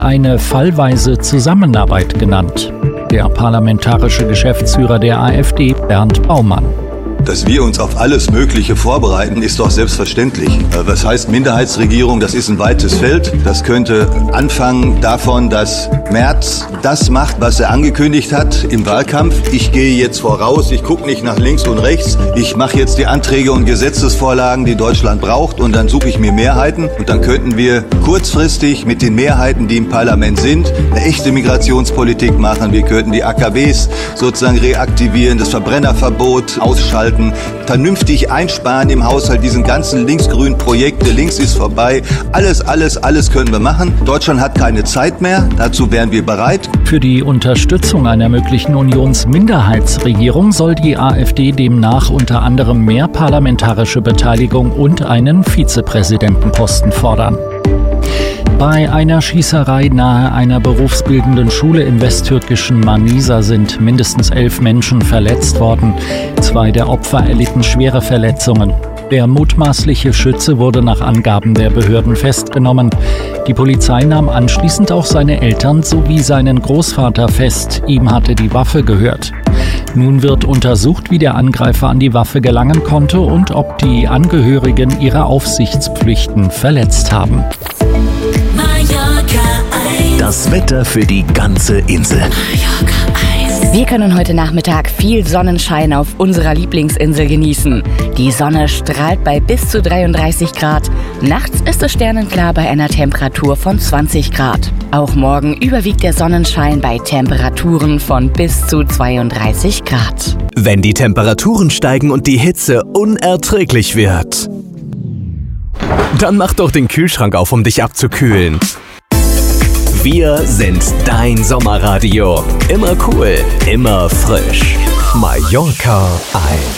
eine fallweise Zusammenarbeit genannt. Der parlamentarische Geschäftsführer der AfD, Bernd Baumann. Dass wir uns auf alles Mögliche vorbereiten, ist doch selbstverständlich. Was heißt Minderheitsregierung? Das ist ein weites Feld. Das könnte anfangen davon, dass Merz das macht, was er angekündigt hat im Wahlkampf. Ich gehe jetzt voraus, ich gucke nicht nach links und rechts. Ich mache jetzt die Anträge und Gesetzesvorlagen, die Deutschland braucht, und dann suche ich mir Mehrheiten. Und dann könnten wir kurzfristig mit den Mehrheiten, die im Parlament sind, eine echte Migrationspolitik machen. Wir könnten die AKWs sozusagen reaktivieren, das Verbrennerverbot ausschalten, vernünftig einsparen im Haushalt, diesen ganzen linksgrünen Projekte, links ist vorbei, alles können wir machen. Deutschland hat keine Zeit mehr, dazu wären wir bereit. Für die Unterstützung einer möglichen Unionsminderheitsregierung soll die AfD demnach unter anderem mehr parlamentarische Beteiligung und einen Vizepräsidentenposten fordern. Bei einer Schießerei nahe einer berufsbildenden Schule im westtürkischen Manisa sind mindestens 11 Menschen verletzt worden. 2 der Opfer erlitten schwere Verletzungen. Der mutmaßliche Schütze wurde nach Angaben der Behörden festgenommen. Die Polizei nahm anschließend auch seine Eltern sowie seinen Großvater fest. Ihm hatte die Waffe gehört. Nun wird untersucht, wie der Angreifer an die Waffe gelangen konnte und ob die Angehörigen ihre Aufsichtspflichten verletzt haben. Das Wetter für die ganze Insel. Wir können heute Nachmittag viel Sonnenschein auf unserer Lieblingsinsel genießen. Die Sonne strahlt bei bis zu 33 Grad. Nachts ist es sternenklar bei einer Temperatur von 20 Grad. Auch morgen überwiegt der Sonnenschein bei Temperaturen von bis zu 32 Grad. Wenn die Temperaturen steigen und die Hitze unerträglich wird, dann mach doch den Kühlschrank auf, um dich abzukühlen. Wir sind dein Sommerradio. Immer cool, immer frisch. Mallorca 1.